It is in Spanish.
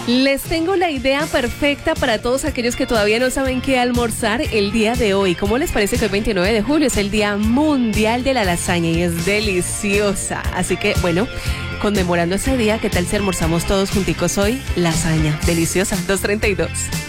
Les tengo la idea perfecta para todos aquellos que todavía no saben qué almorzar el día de hoy. ¿Cómo les parece que el 29 de julio es el Día Mundial de la Lasaña y es deliciosa? Así que, bueno, conmemorando ese día, ¿qué tal si almorzamos todos junticos hoy? Lasaña, deliciosa, 2:32.